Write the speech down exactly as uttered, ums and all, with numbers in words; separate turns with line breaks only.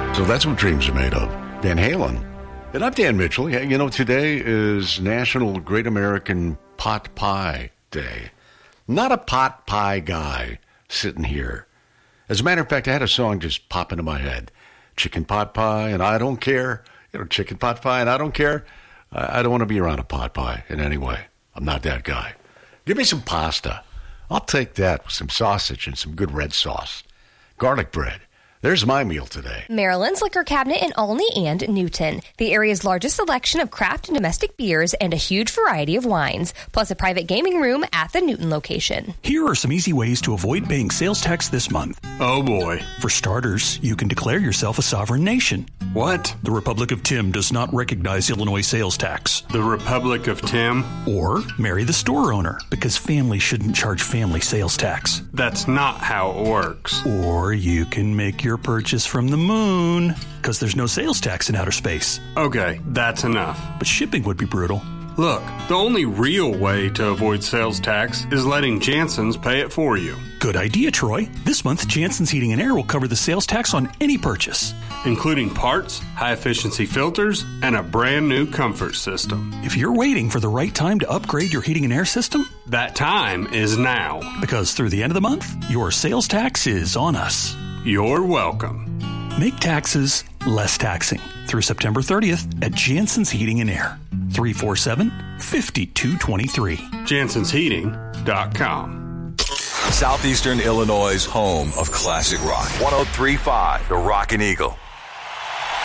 So that's what dreams are made of. Van Halen. And I'm Dan Mitchell. Yeah, you know, today is National Great American Pot Pie Day. Not a pot pie guy sitting here. As a matter of fact, I had a song just pop into my head. Chicken pot pie, and I don't care. You know, chicken pot pie, and I don't care. I, I don't want to be around a pot pie in any way. I'm not that guy. Give me some pasta. I'll take that with some sausage and some good red sauce. Garlic bread. There's my meal today.
Maryland's Liquor Cabinet in Olney and Newton. The area's largest selection of craft and domestic beers and a huge variety of wines, plus a private gaming room at the Newton location.
Here are some easy ways to avoid paying sales tax this month.
Oh boy.
For starters, you can declare yourself a sovereign nation.
What?
The Republic of Tim does not recognize Illinois sales tax.
The Republic of Tim?
Or marry the store owner, because family shouldn't charge family sales tax.
That's not how it works.
Or you can make your purchase from the moon, because there's no sales tax in outer space.
Okay, that's enough.
But shipping would be brutal.
Look, the only real way to avoid sales tax is letting Jansen's pay it for you.
Good idea, Troy. This month, Jansen's Heating and Air will cover the sales tax on any purchase,
including parts, high-efficiency filters, and a brand new comfort system.
If you're waiting for the right time to upgrade your heating and air system,
that time is now.
Because through the end of the month, your sales tax is on us.
You're welcome.
Make taxes less taxing through September thirtieth at Jansen's Heating and Air. three four seven, five two two three.
Jansons Heating dot com.
Southeastern Illinois' home of classic rock. one oh three point five, The Rockin' Eagle.